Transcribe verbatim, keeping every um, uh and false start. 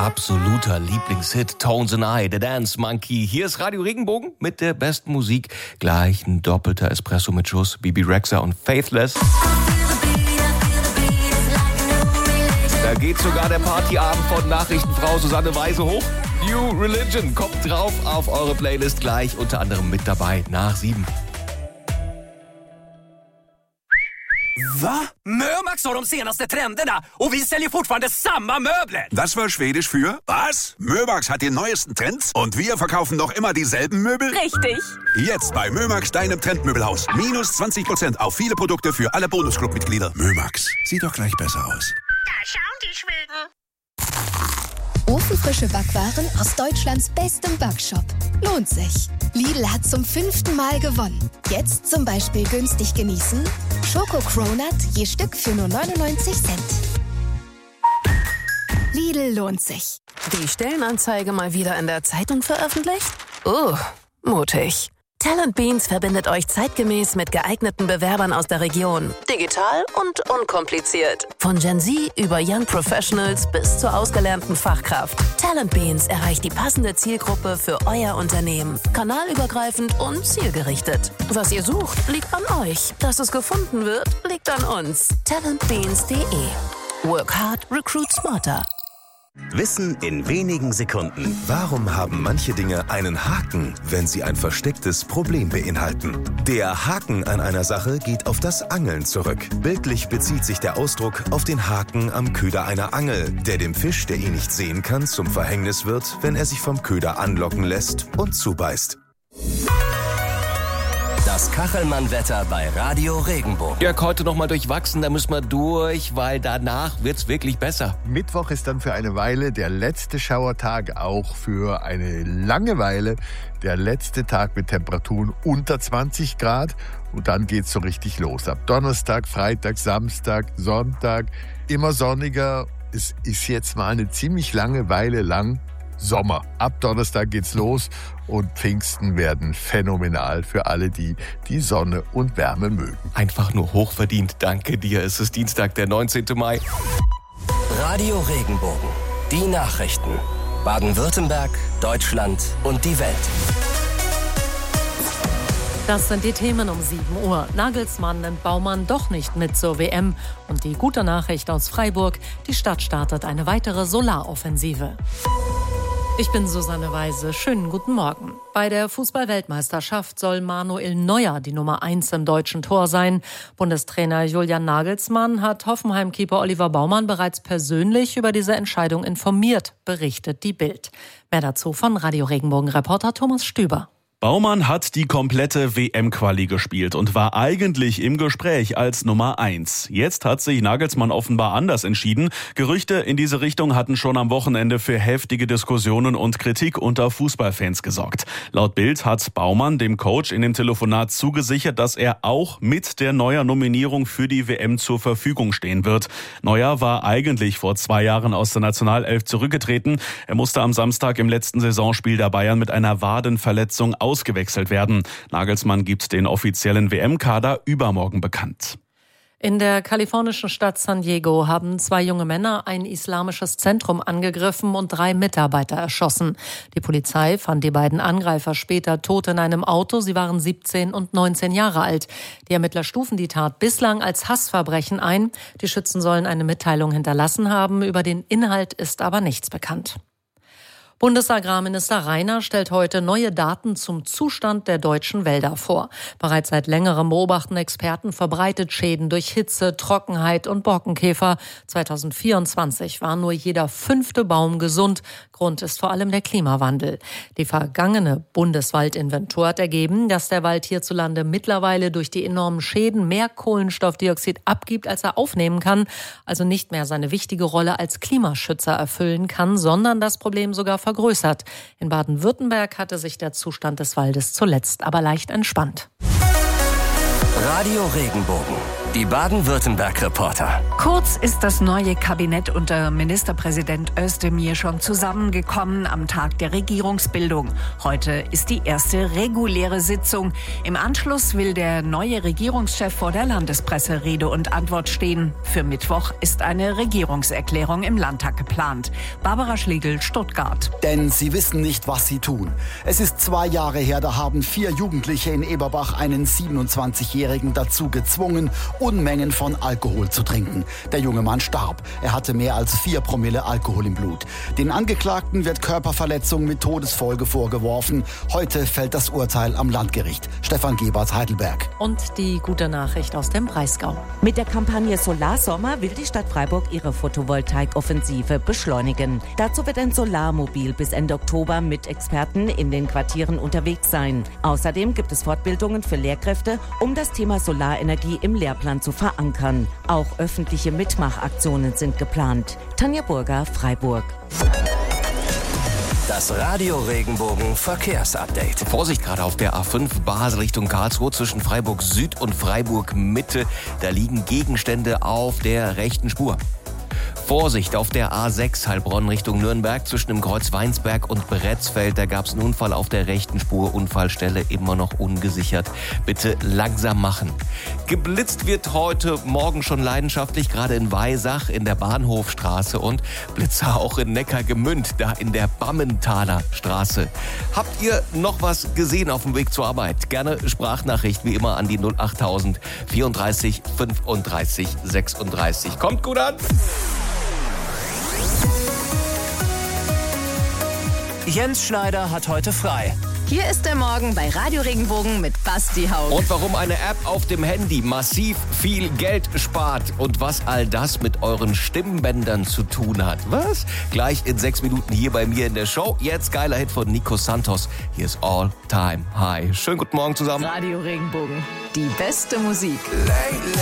absoluter Lieblingshit, Tones and I, The Dance Monkey. Hier ist Radio Regenbogen mit der besten Musik. Gleich ein doppelter Espresso mit Schuss, Bibi Rexha und Faithless. Da geht sogar der Partyabend von Nachrichtenfrau Susanne Weise hoch. New Religion kommt drauf auf eure Playlist gleich, unter anderem mit dabei nach sieben. Va? Mömax har de senaste trenderna och vi säljer fortfarande samma möbler. Das war Schwedisch für was? Mömax hat die neuesten Trends und wir verkaufen noch immer dieselben Möbel? Richtig. Jetzt bei Mömax, deinem Trendmöbelhaus. Minus zwanzig Prozent auf viele Produkte für alle Bonusclub-Mitglieder. Mömax, sieht doch gleich besser aus. Da schauen die Schweden. Ofenfrische Backwaren aus Deutschlands bestem Backshop. Lohnt sich. Lidl hat zum fünften Mal gewonnen. Jetzt zum Beispiel günstig genießen. Schoko-Cronut je Stück für nur neunundneunzig Cent. Lidl lohnt sich. Die Stellenanzeige mal wieder in der Zeitung veröffentlicht? Oh, mutig. Talent Beans verbindet euch zeitgemäß mit geeigneten Bewerbern aus der Region. Digital und unkompliziert. Von Gen Z über Young Professionals bis zur ausgelernten Fachkraft. Talent Beans erreicht die passende Zielgruppe für euer Unternehmen. Kanalübergreifend und zielgerichtet. Was ihr sucht, liegt an euch. Dass es gefunden wird, liegt an uns. talent beans punkt de. Work hard, recruit smarter. Wissen in wenigen Sekunden. Warum haben manche Dinge einen Haken, wenn sie ein verstecktes Problem beinhalten? Der Haken an einer Sache geht auf das Angeln zurück. Bildlich bezieht sich der Ausdruck auf den Haken am Köder einer Angel, der dem Fisch, der ihn nicht sehen kann, zum Verhängnis wird, wenn er sich vom Köder anlocken lässt und zubeißt. Das Kachelmann-Wetter bei Radio Regenbogen. Ja, heute noch mal durchwachsen, da müssen wir durch, weil danach wird's wirklich besser. Mittwoch ist dann für eine Weile der letzte Schauertag, auch für eine lange Weile der letzte Tag mit Temperaturen unter zwanzig Grad. Und dann geht's so richtig los. Ab Donnerstag, Freitag, Samstag, Sonntag immer sonniger. Es ist jetzt mal eine ziemlich lange Weile lang Sommer. Ab Donnerstag geht's los und Pfingsten werden phänomenal für alle, die die Sonne und Wärme mögen. Einfach nur hochverdient. Danke dir. Es ist Dienstag, der neunzehnten Mai. Radio Regenbogen. Die Nachrichten. Baden-Württemberg, Deutschland und die Welt. Das sind die Themen um sieben Uhr. Nagelsmann nimmt Baumann doch nicht mit zur W M. Und die gute Nachricht aus Freiburg: Die Stadt startet eine weitere Solaroffensive. Ich bin Susanne Weise. Schönen guten Morgen. Bei der Fußball-Weltmeisterschaft soll Manuel Neuer die Nummer eins im deutschen Tor sein. Bundestrainer Julian Nagelsmann hat Hoffenheim-Keeper Oliver Baumann bereits persönlich über diese Entscheidung informiert, berichtet die Bild. Mehr dazu von Radio Regenbogen-Reporter Thomas Stüber. Baumann hat die komplette W M-Quali gespielt und war eigentlich im Gespräch als Nummer eins. Jetzt hat sich Nagelsmann offenbar anders entschieden. Gerüchte in diese Richtung hatten schon am Wochenende für heftige Diskussionen und Kritik unter Fußballfans gesorgt. Laut Bild hat Baumann dem Coach in dem Telefonat zugesichert, dass er auch mit der Neuer-Nominierung für die W M zur Verfügung stehen wird. Neuer war eigentlich vor zwei Jahren aus der Nationalelf zurückgetreten. Er musste am Samstag im letzten Saisonspiel der Bayern mit einer Wadenverletzung aus ausgewechselt werden. Nagelsmann gibt den offiziellen W M-Kader übermorgen bekannt. In der kalifornischen Stadt San Diego haben zwei junge Männer ein islamisches Zentrum angegriffen und drei Mitarbeiter erschossen. Die Polizei fand die beiden Angreifer später tot in einem Auto. Sie waren siebzehn und neunzehn Jahre alt. Die Ermittler stufen die Tat bislang als Hassverbrechen ein. Die Schützen sollen eine Mitteilung hinterlassen haben. Über den Inhalt ist aber nichts bekannt. Bundesagrarminister Rainer stellt heute neue Daten zum Zustand der deutschen Wälder vor. Bereits seit längerem beobachten Experten verbreitet Schäden durch Hitze, Trockenheit und Borkenkäfer. zweitausendvierundzwanzig war nur jeder fünfte Baum gesund. Grund ist vor allem der Klimawandel. Die vergangene Bundeswaldinventur hat ergeben, dass der Wald hierzulande mittlerweile durch die enormen Schäden mehr Kohlenstoffdioxid abgibt, als er aufnehmen kann. Also nicht mehr seine wichtige Rolle als Klimaschützer erfüllen kann, sondern das Problem sogar vergrößert. vergrößert. In Baden-Württemberg hatte sich der Zustand des Waldes zuletzt aber leicht entspannt. Radio Regenbogen. Die Baden-Württemberg-Reporter. Kurz ist das neue Kabinett unter Ministerpräsident Özdemir schon zusammengekommen am Tag der Regierungsbildung. Heute ist die erste reguläre Sitzung. Im Anschluss will der neue Regierungschef vor der Landespresse Rede und Antwort stehen. Für Mittwoch ist eine Regierungserklärung im Landtag geplant. Barbara Schlegel, Stuttgart. Denn sie wissen nicht, was sie tun. Es ist zwei Jahre her, da haben vier Jugendliche in Eberbach einen siebenundzwanzigjährigen dazu gezwungen, Unmengen von Alkohol zu trinken. Der junge Mann starb. Er hatte mehr als vier Promille Alkohol im Blut. Den Angeklagten wird Körperverletzung mit Todesfolge vorgeworfen. Heute fällt das Urteil am Landgericht. Stefan Gebert, Heidelberg. Und die gute Nachricht aus dem Breisgau. Mit der Kampagne Solarsommer will die Stadt Freiburg ihre Photovoltaikoffensive beschleunigen. Dazu wird ein Solarmobil bis Ende Oktober mit Experten in den Quartieren unterwegs sein. Außerdem gibt es Fortbildungen für Lehrkräfte, um das Thema Solarenergie im Lehrplan zu verankern. Auch öffentliche Mitmachaktionen sind geplant. Tanja Burger, Freiburg. Das Radio Regenbogen Verkehrsupdate. Vorsicht gerade auf der A fünf Basel Richtung Karlsruhe zwischen Freiburg Süd und Freiburg Mitte. Da liegen Gegenstände auf der rechten Spur. Vorsicht auf der A sechs Heilbronn Richtung Nürnberg zwischen dem Kreuz Weinsberg und Bretzfeld. Da gab es einen Unfall auf der rechten Spur. Unfallstelle immer noch ungesichert. Bitte langsam machen. Geblitzt wird heute Morgen schon leidenschaftlich, gerade in Weisach in der Bahnhofstraße und Blitzer auch in Neckargemünd, da in der Bammentaler Straße. Habt ihr noch was gesehen auf dem Weg zur Arbeit? Gerne Sprachnachricht wie immer an die null achttausend vierunddreißig fünfunddreißig sechsunddreißig. Kommt gut an! Jens Schneider hat heute frei. Hier ist der Morgen bei Radio Regenbogen mit Basti Haug. Und warum eine App auf dem Handy massiv viel Geld spart und was all das mit euren Stimmbändern zu tun hat. Was? Gleich in sechs Minuten hier bei mir in der Show. Jetzt geiler Hit von Nico Santos. Hier ist All Time High. Schönen guten Morgen zusammen. Radio Regenbogen, die beste Musik.